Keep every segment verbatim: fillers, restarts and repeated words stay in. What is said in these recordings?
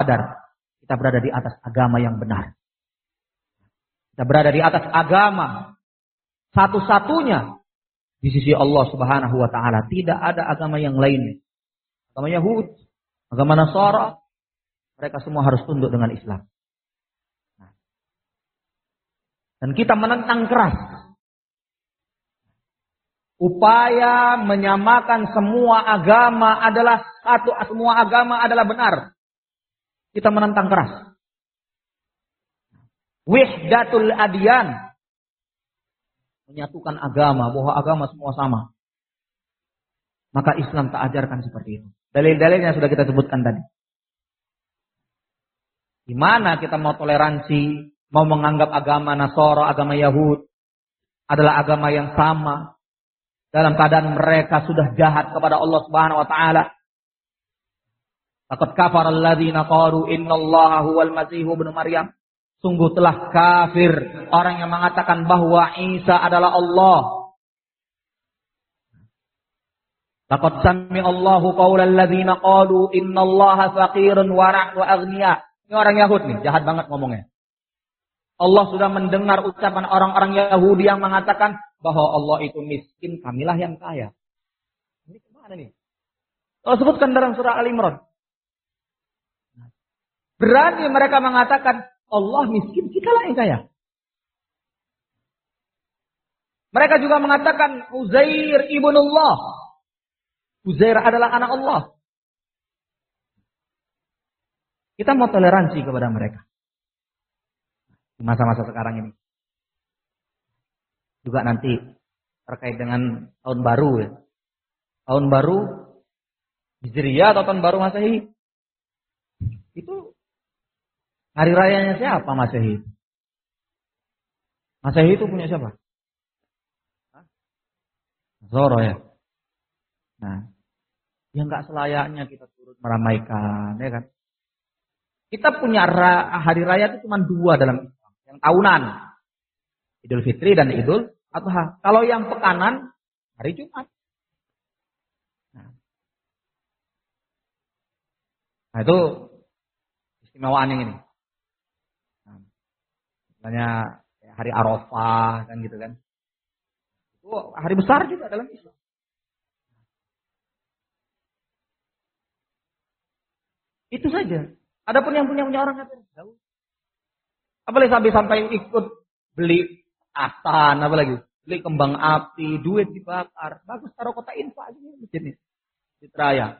sadar kita berada di atas agama yang benar. Kita berada di atas agama satu-satunya di sisi Allah Subhanahu wa taala. Tidak ada agama yang lain. Agama Yahudi, agama Nasara, mereka semua harus tunduk dengan Islam. Dan kita menentang keras upaya menyamakan semua agama adalah satu, semua agama adalah benar. Kita menentang keras. Wihdatul adyan, menyatukan agama, bahwa agama semua sama. Maka Islam tak ajarkan seperti itu. Dalil-dalilnya sudah kita sebutkan tadi. Di mana kita mau toleransi, mau menganggap agama Nasara, agama Yahud adalah agama yang sama, dalam keadaan mereka sudah jahat kepada Allah Subhanahu wa taala. Laqad kafara alladziina qalu innallaha huwal masih ibnu Maryam. Sungguh telah kafir orang yang mengatakan bahwa Isa adalah Allah. Laqad sami'allahu qaulal ladziina qalu innallaha faqirun wa nahnu aghnia. Ini orang Yahud nih, jahat banget ngomongnya. Allah sudah mendengar ucapan orang-orang Yahudi yang mengatakan bahwa Allah itu miskin, kamilah yang kaya. Ini kemana nih? Allah sebutkan dalam surah Al-Imran. Berani mereka mengatakan Allah miskin, kitalah yang kaya. Mereka juga mengatakan Uzair ibnullah. Uzair adalah anak Allah. Kita mau toleransi kepada mereka. Di masa-masa sekarang ini. Juga nanti terkait dengan tahun baru ya. Tahun baru Hijriah atau tahun baru Masehi. Itu hari rayanya siapa Masehi? Masehi itu punya siapa? Zoro ya. Nah, yang enggak selayaknya kita turut meramaikan, ya kan? Kita punya hari raya itu cuma dua dalam Islam. Yang tahunan, Idul Fitri dan Idul Adha. Kalau yang pekanan, hari Jumat. Nah, nah itu istimewaan yang ini. Nah, misalnya hari Arafah kan gitu kan. Itu hari besar juga dalam Islam. Itu saja. Adapun yang punya punya orang kata jauh. Apalagi sampai sampai ikut beli asan, apalagi beli kembang api, duit dibakar. Bagus taruh kota infak aja nih masjid nih. Di Raya.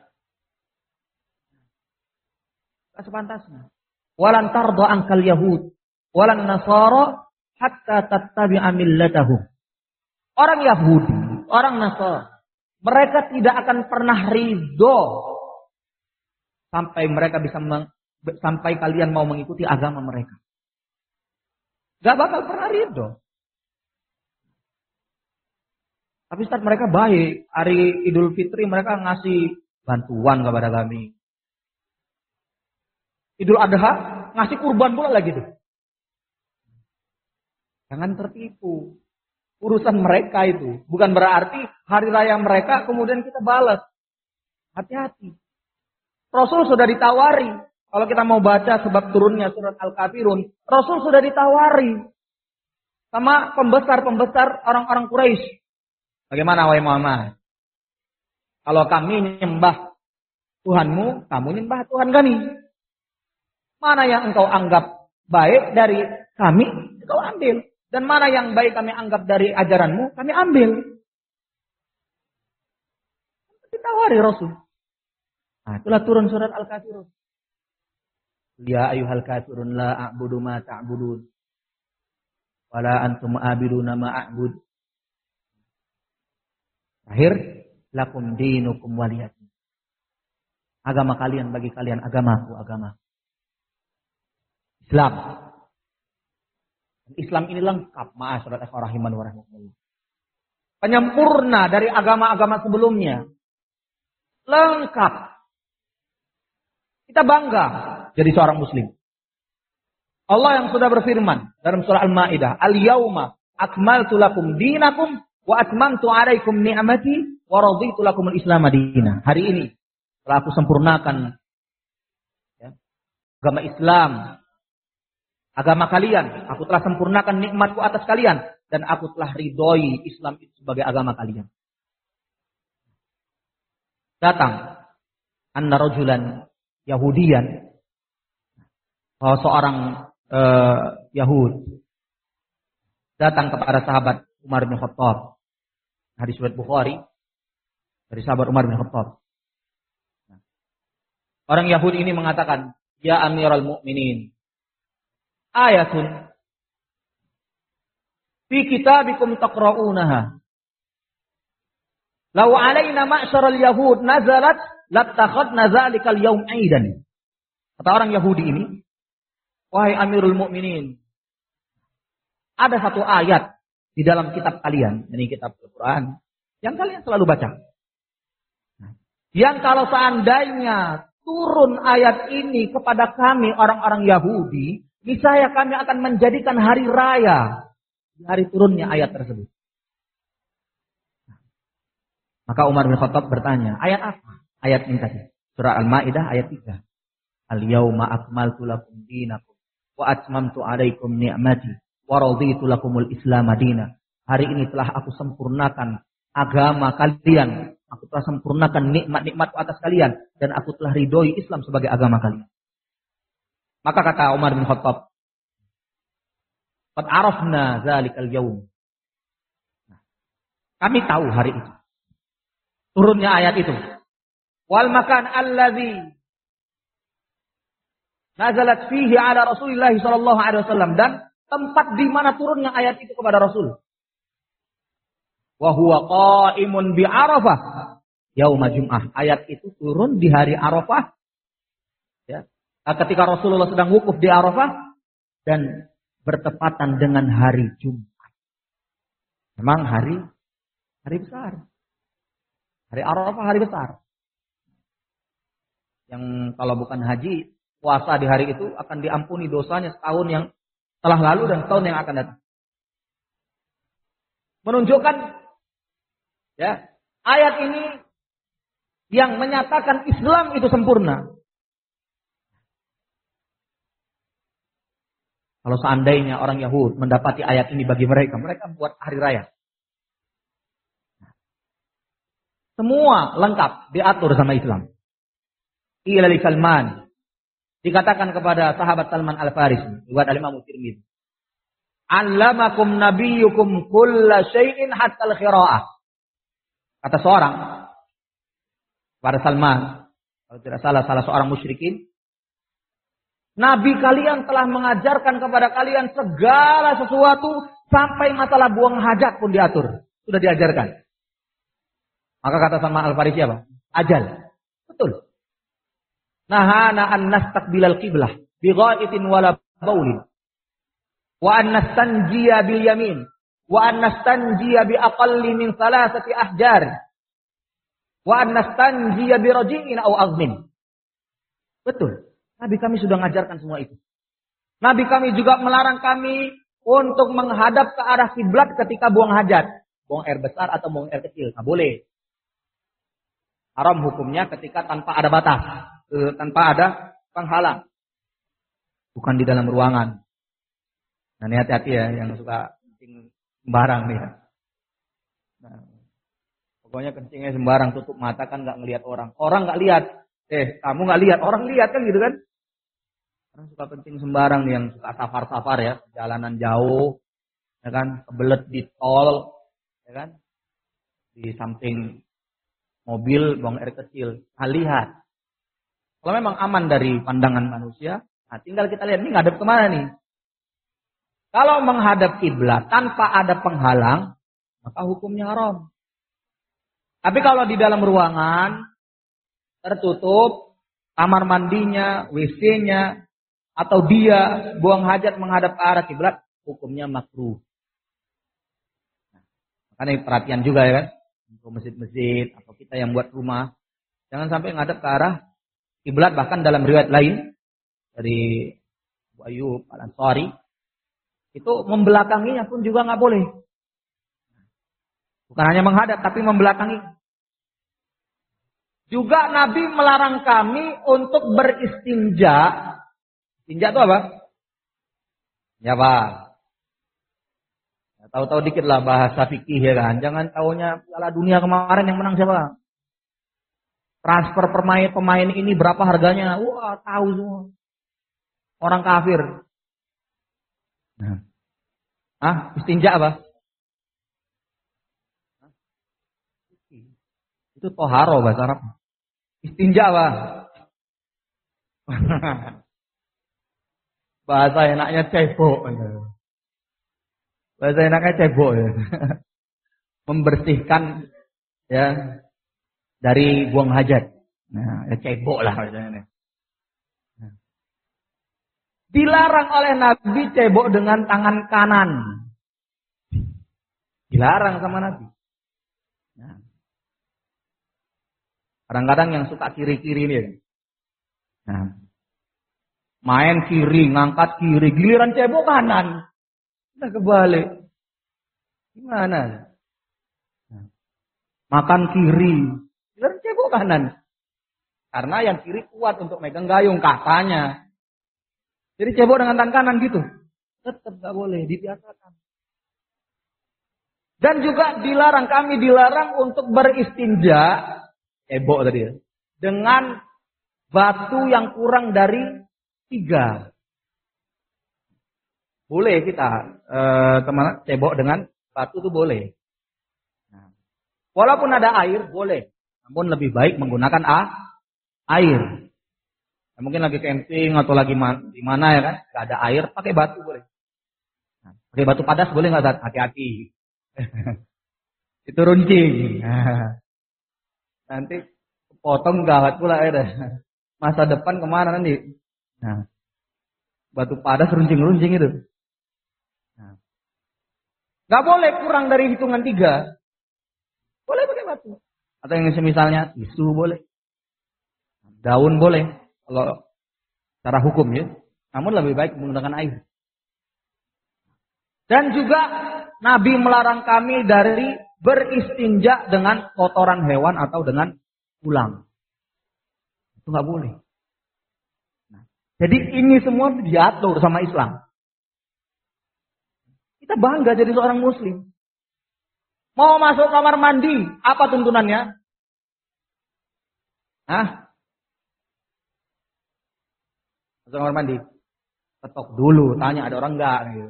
Tak sepantasnya. Walan tarda angkal Yahud, walan Nasara hatta tattabi'a millatahum. Orang Yahudi, orang Nasara, mereka tidak akan pernah ridho sampai mereka bisa meng, sampai kalian mau mengikuti agama mereka. Gak bakal pernah ridho. Tapi saat mereka baik, hari Idul Fitri mereka ngasih bantuan kepada kami. Idul Adha ngasih kurban pula lagi tuh. Jangan tertipu. Urusan mereka itu. Bukan berarti hari raya mereka kemudian kita balas. Hati-hati. Rasul sudah ditawari. Kalau kita mau baca sebab turunnya surat Al-Kafirun. Rasul sudah ditawari. Sama pembesar-pembesar orang-orang Quraisy. Bagaimana wahai Muhammad? Kalau kami nyembah Tuhanmu, kamu nyembah Tuhan kami. Mana yang engkau anggap baik dari kami, engkau ambil. Dan mana yang baik kami anggap dari ajaranmu, kami ambil. Ditawari Rasul. Nah, itulah turun surat Al-Kafirun. Ya ayyuhal kafirun la a'budu ma ta'budun. Wala antum a'biduna ma a'bud. Akhir, lakum dinukum waliyadin. Agama kalian bagi kalian, agamaku agama. Islam. Islam ini lengkap, ma'asyiral ikhwah rahiman wa rahimakumullah. Penyempurna dari agama-agama sebelumnya. Lengkap. Kita bangga jadi seorang muslim. Allah yang sudah berfirman dalam surah Al-Maidah, "Al-yauma akmaltu lakum dinakum wa atmamtu 'alaikum ni'mati wa raditu lakumul Islam madina." Hari ini telah aku sempurnakan ya, agama Islam, agama kalian. Aku telah sempurnakan nikmatku atas kalian. Dan aku telah ridhoi Islam itu sebagai agama kalian. Datang anna rajulan Yahudiyan, bahwa seorang uh, Yahud datang kepada sahabat Umar bin Khattab. Hadis riwayat Bukhari dari sahabat Umar bin Khattab. Orang Yahudi ini mengatakan, "Ya Amirul Mukminin, ayatun fi kitabikum taqra'unaha. Law 'alaina ma'syaral yahud nazalat lattakhadna dzalikal yaum 'aidan." Kata orang Yahudi ini, "Wahai Amirul Mukminin, ada satu ayat di dalam kitab kalian, ini kitab Al-Quran, yang kalian selalu baca. Yang kalau seandainya turun ayat ini kepada kami orang-orang Yahudi, niscaya kami akan menjadikan hari raya di hari turunnya ayat tersebut." Maka Umar bin Khattab bertanya, ayat apa? Ayat ini tadi, surah Al-Maidah ayat tiga. "Al-yauma akmaltu lakum dinakum wa atmamtu 'alaikum ni'mati wa raditu lakumul Islam madina." Hari ini telah aku sempurnakan agama kalian. Aku telah sempurnakan nikmat-nikmatku atas kalian. Dan aku telah ridhoi Islam sebagai agama kalian. Maka kata Umar bin Khattab, "Qad arafna zalikal yaum." Kami tahu hari itu. Turunnya ayat itu. Wal makan alladzi nazalat fihi ala Rasulillah sallallahu alaihi wasallam, dan tempat di mana turunnya ayat itu kepada Rasul. Wa huwa qa'imun bi Arafah yauma Jum'ah. Ayat itu turun di hari Arafah. Ya. Ketika Rasulullah sedang wukuf di Arafah dan bertepatan dengan hari Jumat. Memang hari hari besar. Hari Arafah hari besar. Yang kalau bukan haji, puasa di hari itu akan diampuni dosanya setahun yang telah lalu dan setahun yang akan datang. Menunjukkan ya, ayat ini yang menyatakan Islam itu sempurna. Kalau seandainya orang Yahud mendapati ayat ini bagi mereka, mereka buat hari raya. Semua lengkap diatur sama Islam. Ila li Salman, dikatakan kepada sahabat Salman Al-Farisi, buat Al-Imam Tirmidzi, "Allamakum nabiyyukum kulla syai'in hatta al-qira'ah." Kata seorang pada Salman, kalau tidak salah salah seorang musyrikin, Nabi kalian telah mengajarkan kepada kalian segala sesuatu sampai masalah buang hajat pun diatur, sudah diajarkan. Maka kata Salman Al-Farisi apa? Ajal. Betul. Nahana an nastaqbilal qiblah bi ghaitin wala baulin. Wa an nastanjiya bil yamin. Wa an nastanjiya bi aqalli min thalathati ahjar. Wa an nastanjiya bi raji'in aw azmin. Betul. Nabi kami sudah mengajarkan semua itu. Nabi kami juga melarang kami untuk menghadap ke arah kiblat ketika buang hajat. Buang air besar atau buang air kecil. Nah, boleh. Haram hukumnya ketika tanpa ada batas, e, tanpa ada penghalang, bukan di dalam ruangan. Nah, ini hati-hati ya yang suka kencing sembarang nih. Nah, pokoknya kencingnya sembarang, tutup mata kan nggak ngelihat orang. Orang nggak lihat, eh kamu nggak lihat, orang lihat kan gitu kan? Orang suka kencing sembarang nih, yang suka safar-safar ya, jalanan jauh, ya kan, kebelet di tol, ya kan, di samping mobil buang air kecil. Nah, lihat. Kalau memang aman dari pandangan manusia, nah tinggal kita lihat ini ngadep kemana nih. Kalau menghadap kiblat tanpa ada penghalang, maka hukumnya haram. Tapi kalau di dalam ruangan tertutup, kamar mandinya, W C-nya, atau dia buang hajat menghadap ke arah kiblat, hukumnya makruh. Nah, makanya perhatian juga ya kan. Untuk masjid-masjid atau kita yang buat rumah, jangan sampai ngadep ke arah kiblat. Bahkan dalam riwayat lain dari Abu Ayyub Al-Ansari, itu membelakanginya pun juga nggak boleh. Bukan hanya menghadap, tapi membelakangi. Juga Nabi melarang kami untuk beristinja Istinja itu apa? Ya Pak. Ya, tahu-tahu dikit lah bahasa fikih ya kan. Jangan taunya Piala Dunia kemarin yang menang siapa? Transfer pemain pemain ini berapa harganya? Wah, tahu semua. Orang kafir. Nah. Ah, istinja apa? Itu toharo bahasa Arab. Istinja apa? Bahasa enaknya cebok. Bahasa enaknya cebok ya. Membersihkan ya dari buang hajat. Nah, ya cebok lah bahasanya. Nah. Dilarang oleh Nabi cebok dengan tangan kanan. Dilarang sama Nabi. Nah. Kadang-kadang yang suka kiri-kiri ini. Nah. Main kiri, ngangkat kiri, giliran cebok kanan. Kita kebalik. Gimana? Nah. Makan kiri, giliran cebok kanan. Karena yang kiri kuat untuk megang gayung katanya. Jadi cebok dengan tangan kanan gitu. Tetap gak boleh, dibiasakan. Dan juga dilarang, kami dilarang untuk beristinja, cebok tadi ya, dengan batu yang kurang dari tiga. Boleh kita eh, teman cebok dengan batu itu boleh. Nah, walaupun ada air boleh, namun lebih baik menggunakan a, air. Nah, mungkin lagi camping atau lagi man, di mana ya kan, nggak ada air, pakai batu boleh. Nah, pakai batu padas boleh nggak? Hati-hati. Itu runcing. Nah, nanti potong gawat pula ya. Masa depan kemana nanti? Nah, batu padas runcing-runcing itu. Nah, nggak boleh kurang dari hitungan tiga. Boleh pakai batu. Atau yang semisalnya tisu boleh. Daun boleh. Kalau secara hukum ya. Namun lebih baik menggunakan air. Dan juga Nabi melarang kami dari beristinja dengan kotoran hewan atau dengan tulang. Itu nggak boleh. Nah, jadi ini semua diatur sama Islam. Kita bangga jadi seorang Muslim. Mau masuk kamar mandi, apa tuntunannya? Hah? Masuk kamar mandi, ketok dulu, tanya ada orang nggak? Gitu.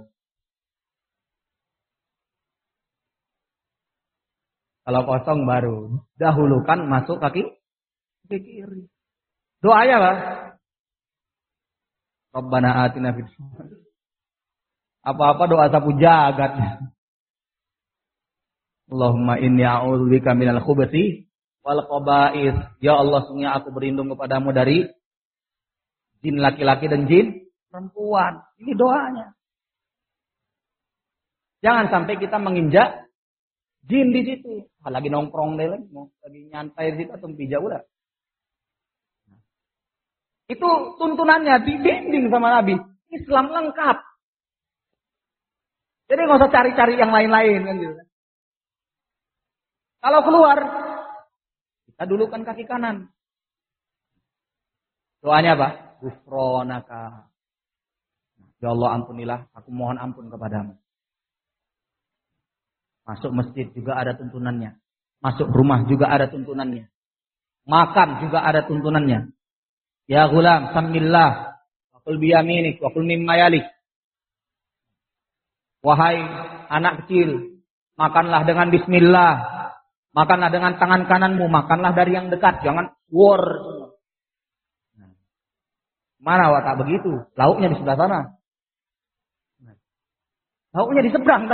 Kalau kosong baru dahulukan masuk kaki kaki kiri. Doanya apa? Rabbana atina fid dunya. Apa-apa doa sapu jagat. Allahumma inni a'udzubika minal khubuthi wal khaba'ith. Ya Allah, sungguh aku berlindung kepadamu dari jin laki-laki dan jin perempuan. Ini doanya. Jangan sampai kita menginjak jin di situ. Lagi nongkrong deh lagi, lagi nyantai di situ atau pijak udah. Itu tuntunannya dibimbing sama Nabi. Islam lengkap. Jadi nggak usah cari-cari yang lain-lain kan gitu. Kalau keluar, kita dulukan kaki kanan. Doanya apa? Ghufranaka. Ya Allah, ampunilah, aku mohon ampun kepadamu. Masuk masjid juga ada tuntunannya. Masuk rumah juga ada tuntunannya. Makan juga ada tuntunannya. Ya gulam, samillah. Wa qul biyaminik, wa qul mimma yalik. Wahai anak kecil, makanlah dengan bismillah. Makanlah dengan tangan kananmu. Makanlah dari yang dekat. Jangan war. Mana watak begitu? Lauknya di sebelah sana. Lauknya di seberang.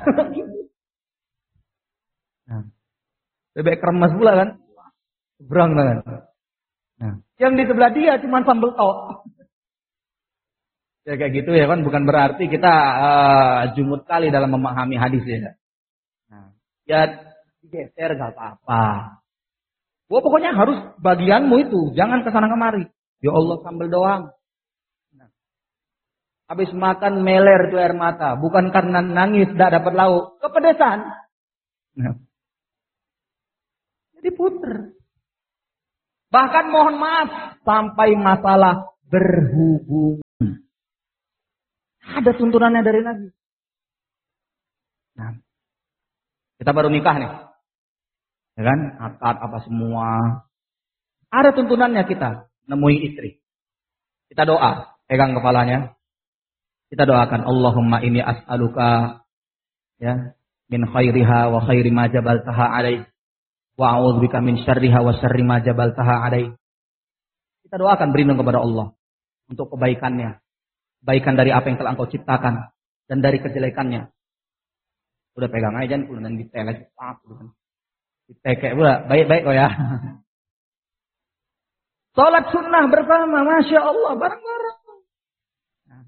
Nah, bebek kremes pula kan, seberang kan. Nah, yang di sebelah dia cuma sambal tok. Ya kayak gitu ya kan, bukan berarti kita uh, jumut kali dalam memahami hadis ya. Nah, ya geser gak apa-apa. Wah, pokoknya harus bagianmu itu, jangan kesana kemari. Ya Allah, sambal doang. Nah, habis makan meler tuh air mata, bukan karena nangis tidak dapat lauk, kepedesan. Nah, diputer. Bahkan mohon maaf sampai masalah berhubungan. Ada tuntunannya dari Nabi. Nah, kita baru nikah nih. Ya kan? Akad apa semua. Ada tuntunannya kita nemui istri. Kita doa, pegang kepalanya. Kita doakan, Allahumma inni as'aluka ya min khairiha wa khairi ma jabaltaha alaih wa a'udzubika min syarriha wa syarri ma jabaltaha alaih. Kita doakan berlindung kepada Allah untuk kebaikannya, kebaikan dari apa yang telah Engkau ciptakan dan dari kejelekannya. Udah pegang aja jangan kemudian ditelek gitu kan. Ditekek pula, baik-baik kok ya. Salat sunnah bersama, Masya Allah, bareng-bareng. Nah.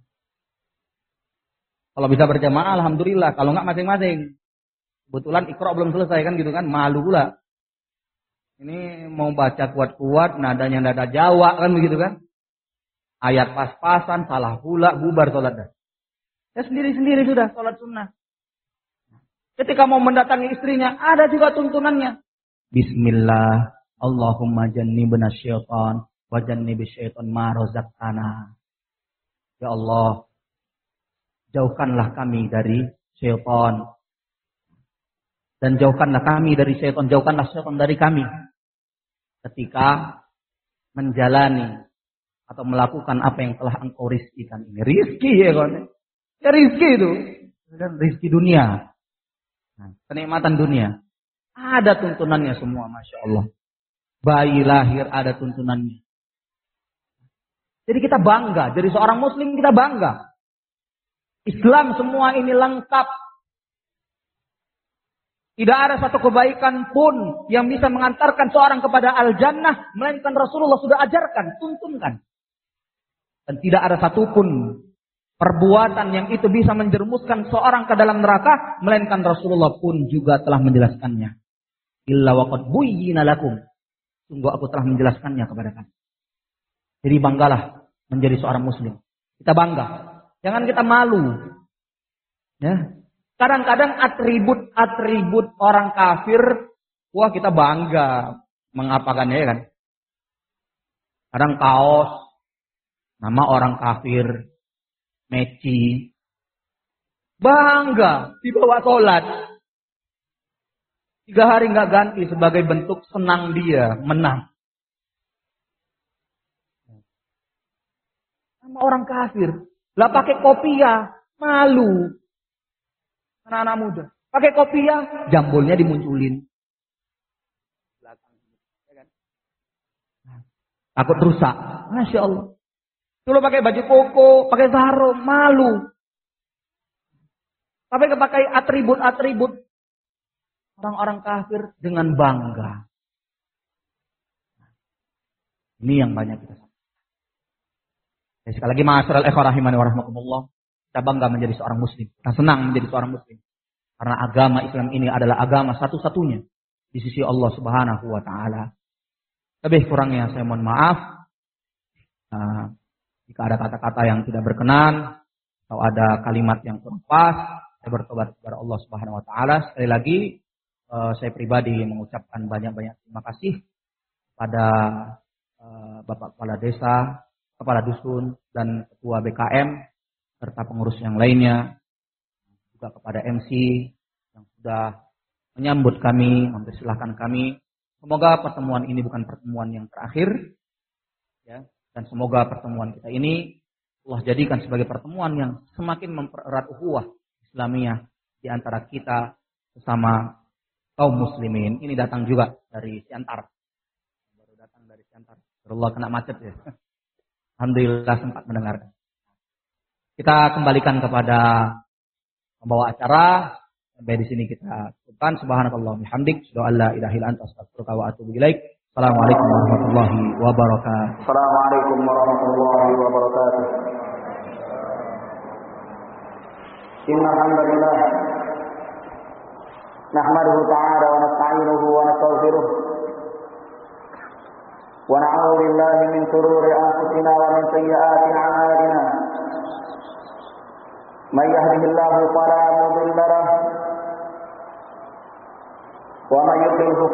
Kalau bisa berjamaah, alhamdulillah. Kalau enggak masing-masing. Kebetulan Iqra belum selesai kan gitu kan, malu pula. Ini mau baca kuat-kuat, nadanya nada Jawa kan begitu kan. Ayat pas-pasan, salah pula, bubar salat dah. Ya sendiri-sendiri sudah salat sunnah. Ketika mau mendatangi istrinya, ada juga tuntunannya. Bismillah. Allahumma jannibna syaitan wa jannibi syaitan ma razaqtana. Ya Allah, jauhkanlah kami dari syaitan. Dan jauhkanlah kami dari syaitan, jauhkanlah syaitan dari kami. Ketika menjalani atau melakukan apa yang telah Engkau rizkikan ini. Rizki ya kawan. Ya rizki itu. Dan rizki dunia. Nah, kenikmatan dunia. Ada tuntunannya semua, Masya Allah. Bayi lahir ada tuntunannya. Jadi kita bangga. Jadi seorang muslim kita bangga. Islam semua ini lengkap. Tidak ada satu kebaikan pun yang bisa mengantarkan seorang kepada al-jannah. Melainkan Rasulullah sudah ajarkan, tuntunkan. Dan tidak ada satupun perbuatan yang itu bisa menjerumuskan seorang ke dalam neraka. Melainkan Rasulullah pun juga telah menjelaskannya. Illa waqad buyyina lakum. Sungguh aku telah menjelaskannya kepada kamu. Jadi banggalah menjadi seorang muslim. Kita bangga. Jangan kita malu. Ya. Kadang-kadang atribut-atribut orang kafir, wah kita bangga mengapakannya ya kan. Kadang kaos, nama orang kafir, meci. Bangga dibawa sholat. Tiga hari nggak ganti sebagai bentuk senang dia menang. Sama orang kafir, lah pakai kopiah, malu. Anak-anak muda, pakai kopiah, jambulnya dimunculin. Takut rusak, Masya Allah. Dulu pakai baju koko, pakai sarung, malu. Tapi pakai atribut-atribut orang-orang kafir dengan bangga. Ini yang banyak kita sampaikan. Ya, sekali lagi ma'asyiral ikhwah rahimani wa rahmakumullah. Kita bangga menjadi seorang muslim. Kita senang menjadi seorang muslim. Karena agama Islam ini adalah agama satu-satunya di sisi Allah Subhanahu wa taala. Lebih kurangnya saya mohon maaf. Nah, jika ada kata-kata yang tidak berkenan atau ada kalimat yang kurang pas, saya bertobat kepada Allah Subhanahu wa taala. Sekali lagi Uh, saya pribadi mengucapkan banyak-banyak terima kasih pada uh, Bapak Kepala Desa, Kepala Dusun, dan Ketua B K M, serta pengurus yang lainnya, juga kepada M C yang sudah menyambut kami, mempersilahkan kami. Semoga pertemuan ini bukan pertemuan yang terakhir, ya, dan semoga pertemuan kita ini Allah jadikan sebagai pertemuan yang semakin mempererat ukhuwah Islamiyah di antara kita sesama kaum muslimin. Ini datang juga dari Siantar. Baru datang dari Siantar. Allah kena macet ya. Alhamdulillah sempat mendengarkan. Kita kembalikan kepada pembawa acara. Sampai di sini kita cukupkan. Subhanakallah bihamdik. Asyhadu an la ilaha illa anta astaghfiruka wa atubu ilaik. Assalamualaikum warahmatullahi wabarakatuh. Assalamualaikum warahmatullahi wabarakatuh. Innal hamdalillah نحمده تعالى ونستعينه ونستغفره ونعوذ بالله من شرور أنفسنا ومن سيئات أعمالنا من يهده الله فلا مضل له ومن يضلل